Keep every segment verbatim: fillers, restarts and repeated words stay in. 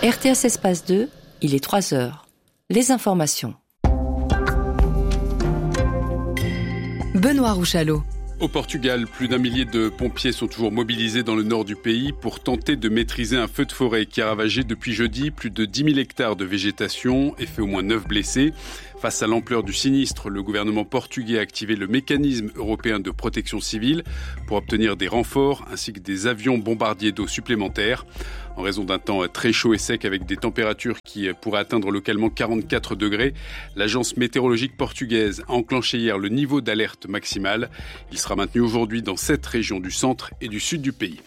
R T S Espace deux, il est trois heures. Les informations. Benoît Rouchalot. Au Portugal, plus d'un millier de pompiers sont toujours mobilisés dans le nord du pays pour tenter de maîtriser un feu de forêt qui a ravagé depuis jeudi plus de dix mille hectares de végétation et fait au moins neuf blessés. Face à l'ampleur du sinistre, le gouvernement portugais a activé le mécanisme européen de protection civile pour obtenir des renforts ainsi que des avions bombardiers d'eau supplémentaires. En raison d'un temps très chaud et sec avec des températures qui pourraient atteindre localement quarante-quatre degrés, l'agence météorologique portugaise a enclenché hier le niveau d'alerte maximale. Il sera maintenu aujourd'hui dans sept régions du centre et du sud du pays.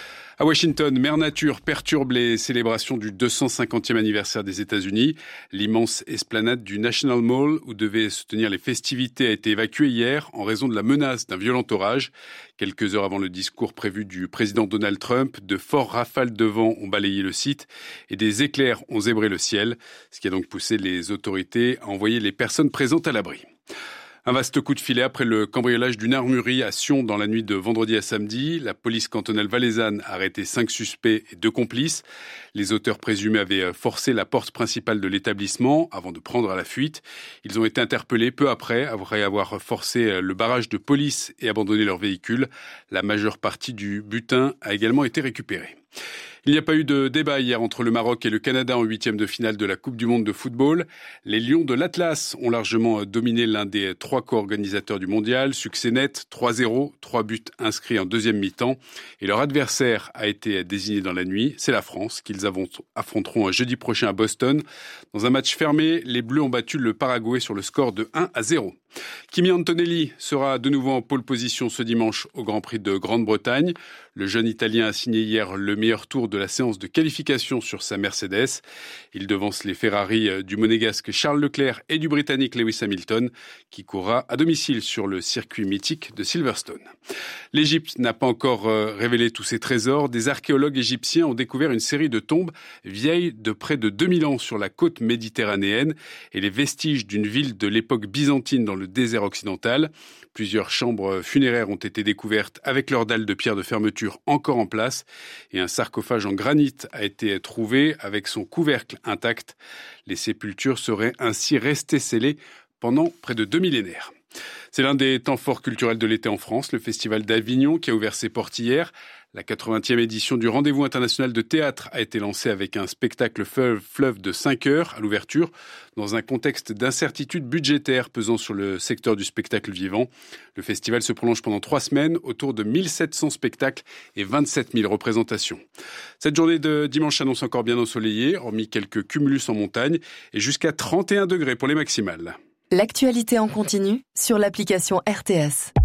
À Washington, Mère Nature perturbe les célébrations du deux cent cinquantième anniversaire des États-Unis. L'immense esplanade du National Mall où devaient se tenir les festivités a été évacuée hier en raison de la menace d'un violent orage. Quelques heures avant le discours prévu du président Donald Trump, de forts rafales de vent ont balayé le site et des éclairs ont zébré le ciel, ce qui a donc poussé les autorités à envoyer les personnes présentes à l'abri. Un vaste coup de filet après le cambriolage d'une armurerie à Sion dans la nuit de vendredi à samedi. La police cantonale valaisanne a arrêté cinq suspects et deux complices. Les auteurs présumés avaient forcé la porte principale de l'établissement avant de prendre à la fuite. Ils ont été interpellés peu après, après avoir forcé le barrage de police et abandonné leur véhicule. La majeure partie du butin a également été récupérée. Il n'y a pas eu de débat hier entre le Maroc et le Canada en huitième de finale de la Coupe du Monde de football. Les Lions de l'Atlas ont largement dominé l'un des trois co-organisateurs du mondial. Succès net, trois zéro, trois buts inscrits en deuxième mi-temps. Et leur adversaire a été désigné dans la nuit, c'est la France, qu'ils affronteront jeudi prochain à Boston. Dans un match fermé, les Bleus ont battu le Paraguay sur le score de un à zéro. Kimi Antonelli sera de nouveau en pole position ce dimanche au Grand Prix de Grande-Bretagne. Le jeune Italien a signé hier le meilleur tour de la séance de qualification sur sa Mercedes. Il devance les Ferrari du monégasque Charles Leclerc et du britannique Lewis Hamilton, qui courra à domicile sur le circuit mythique de Silverstone. L'Égypte n'a pas encore révélé tous ses trésors. Des archéologues égyptiens ont découvert une série de tombes vieilles de près de deux mille ans sur la côte méditerranéenne et les vestiges d'une ville de l'époque byzantine dans le désert occidental. Plusieurs chambres funéraires ont été découvertes avec leurs dalles de pierre de fermeture encore en place et un sarcophage en granit a été trouvé avec son couvercle intact. Les sépultures seraient ainsi restées scellées pendant près de deux millénaires. C'est l'un des temps forts culturels de l'été en France, le Festival d'Avignon qui a ouvert ses portes hier. La quatre-vingtième édition du Rendez-vous international de théâtre a été lancée avec un spectacle fleuve de cinq heures à l'ouverture, dans un contexte d'incertitude budgétaire pesant sur le secteur du spectacle vivant. Le festival se prolonge pendant trois semaines, autour de mille sept cents spectacles et vingt-sept mille représentations. Cette journée de dimanche s'annonce encore bien ensoleillée, hormis quelques cumulus en montagne, et jusqu'à trente et un degrés pour les maximales. L'actualité en continu sur l'application R T S.